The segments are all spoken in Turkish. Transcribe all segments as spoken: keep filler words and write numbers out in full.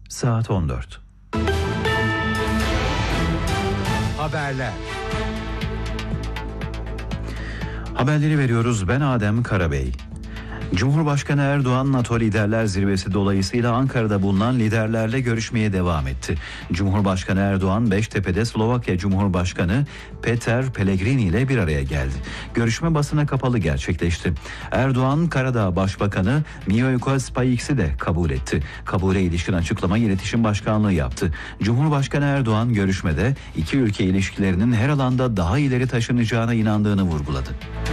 Saat on dört. Haberler. Haberleri veriyoruz. Ben Adem Karabey. Cumhurbaşkanı Erdoğan, NATO Liderler Zirvesi dolayısıyla Ankara'da bulunan liderlerle görüşmeye devam etti. Cumhurbaşkanı Erdoğan, Beştepe'de Slovakya Cumhurbaşkanı Peter Pellegrini ile bir araya geldi. Görüşme basına kapalı gerçekleşti. Erdoğan, Karadağ Başbakanı Miroslav Spayiks'i de kabul etti. Kabule ilişkin açıklama İletişim Başkanlığı yaptı. Cumhurbaşkanı Erdoğan görüşmede iki ülke ilişkilerinin her alanda daha ileri taşınacağına inandığını vurguladı.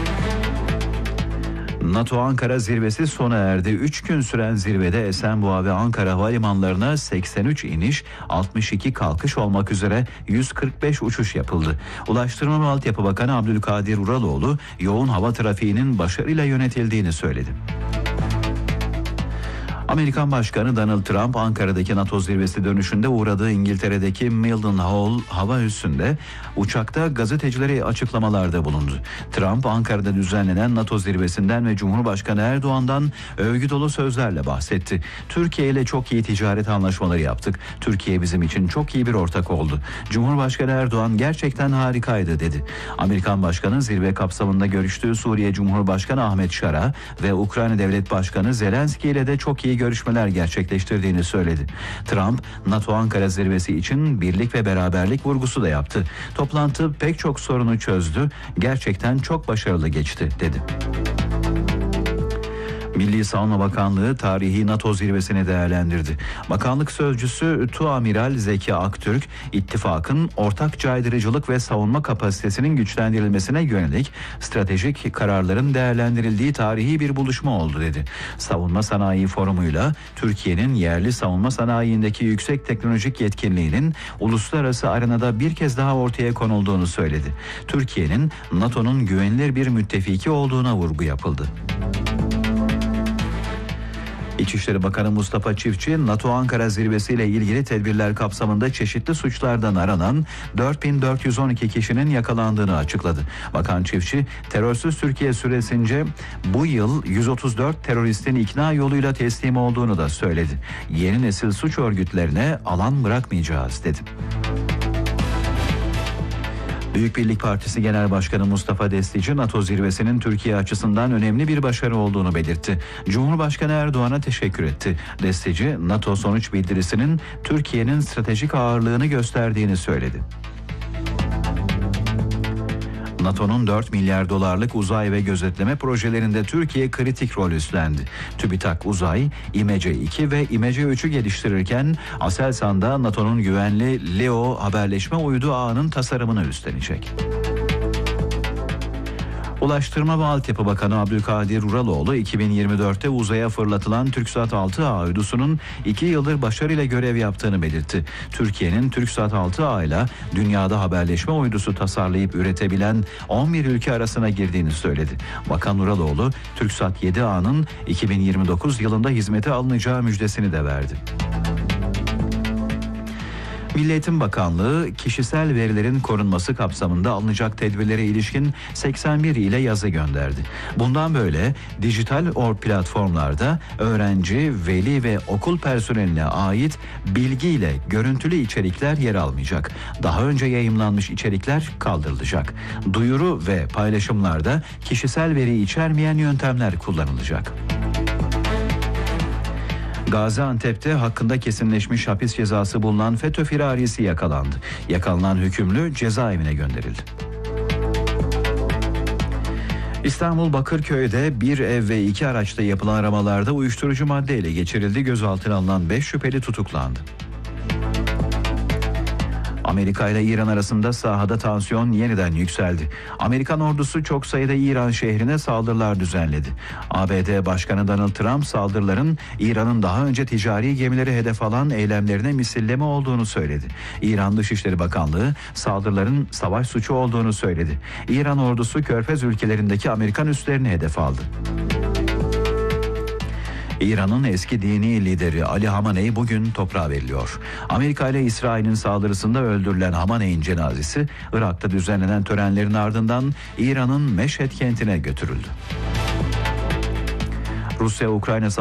NATO Ankara zirvesi sona erdi. üç gün süren zirvede Esenboğa ve Ankara havalimanlarına seksen üç iniş, altmış iki kalkış olmak üzere yüz kırk beş uçuş yapıldı. Ulaştırma ve Altyapı Bakanı Abdülkadir Uraloğlu, yoğun hava trafiğinin başarıyla yönetildiğini söyledi. Amerikan Başkanı Donald Trump, Ankara'daki NATO zirvesi dönüşünde uğradığı İngiltere'deki Mildenhall hava üssünde uçakta gazetecilere açıklamalarda bulundu. Trump, Ankara'da düzenlenen NATO zirvesinden ve Cumhurbaşkanı Erdoğan'dan övgü dolu sözlerle bahsetti. Türkiye ile çok iyi ticaret anlaşmaları yaptık. Türkiye bizim için çok iyi bir ortak oldu. Cumhurbaşkanı Erdoğan gerçekten harikaydı dedi. Amerikan Başkanı zirve kapsamında görüştüğü Suriye Cumhurbaşkanı Ahmet Şara ve Ukrayna Devlet Başkanı Zelenski ile de çok iyi görüşmeler gerçekleştirdiğini söyledi. Trump, NATO Ankara zirvesi için birlik ve beraberlik vurgusu da yaptı. Toplantı pek çok sorunu çözdü, gerçekten çok başarılı geçti dedi. Milli Savunma Bakanlığı tarihi NATO zirvesini değerlendirdi. Bakanlık sözcüsü Tuamiral Zeki Aktürk, ittifakın ortak caydırıcılık ve savunma kapasitesinin güçlendirilmesine yönelik stratejik kararların değerlendirildiği tarihi bir buluşma oldu dedi. Savunma Sanayi Forumu'yla Türkiye'nin yerli savunma sanayindeki yüksek teknolojik yetkinliğinin uluslararası arenada bir kez daha ortaya konulduğunu söyledi. Türkiye'nin NATO'nun güvenilir bir müttefiki olduğuna vurgu yapıldı. İçişleri Bakanı Mustafa Çiftçi, NATO Ankara Zirvesi ile ilgili tedbirler kapsamında çeşitli suçlardan aranan dört bin dört yüz on iki kişinin yakalandığını açıkladı. Bakan Çiftçi, terörsüz Türkiye süresince bu yıl yüz otuz dört teröristin ikna yoluyla teslim olduğunu da söyledi. Yeni nesil suç örgütlerine alan bırakmayacağız dedi. Büyük Birlik Partisi Genel Başkanı Mustafa Destici, NATO zirvesinin Türkiye açısından önemli bir başarı olduğunu belirtti. Cumhurbaşkanı Erdoğan'a teşekkür etti. Destici, NATO sonuç bildirisinin Türkiye'nin stratejik ağırlığını gösterdiğini söyledi. NATO'nun dört milyar dolarlık uzay ve gözetleme projelerinde Türkiye kritik rol üstlendi. TÜBİTAK Uzay, İMECE iki ve İMECE üçü geliştirirken Aselsan'da NATO'nun güvenli LEO haberleşme uydu ağının tasarımını üstlenecek. Ulaştırma ve Altyapı Bakanı Abdülkadir Uraloğlu, iki bin yirmi dörtte uzaya fırlatılan TürkSat altı A uydusunun iki yıldır başarıyla görev yaptığını belirtti. Türkiye'nin TürkSat altı A ile dünyada haberleşme uydusu tasarlayıp üretebilen on bir ülke arasına girdiğini söyledi. Bakan Uraloğlu, TürkSat yedi A'nın iki bin yirmi dokuz yılında hizmete alınacağı müjdesini de verdi. Milli Eğitim Bakanlığı, kişisel verilerin korunması kapsamında alınacak tedbirlere ilişkin seksen bir ile yazı gönderdi. Bundan böyle dijital or platformlarda öğrenci, veli ve okul personeline ait bilgiyle görüntülü içerikler yer almayacak. Daha önce yayımlanmış içerikler kaldırılacak. Duyuru ve paylaşımlarda kişisel veri içermeyen yöntemler kullanılacak. Gaziantep'te hakkında kesinleşmiş hapis cezası bulunan FETÖ firarisi yakalandı. Yakalanan hükümlü cezaevine gönderildi. İstanbul Bakırköy'de bir ev ve iki araçta yapılan aramalarda uyuşturucu madde ele geçirildi. Gözaltına alınan beş şüpheli tutuklandı. Amerika ile İran arasında sahada tansiyon yeniden yükseldi. Amerikan ordusu çok sayıda İran şehrine saldırılar düzenledi. A B D Başkanı Donald Trump, saldırıların İran'ın daha önce ticari gemileri hedef alan eylemlerine misilleme olduğunu söyledi. İran Dışişleri Bakanlığı saldırıların savaş suçu olduğunu söyledi. İran ordusu Körfez ülkelerindeki Amerikan üslerini hedef aldı. İran'ın eski dini lideri Ali Hamaney bugün toprağa veriliyor. Amerika ile İsrail'in saldırısında öldürülen Hamaney'in cenazesi Irak'ta düzenlenen törenlerin ardından İran'ın Meşhed kentine götürüldü. Rusya-Ukrayna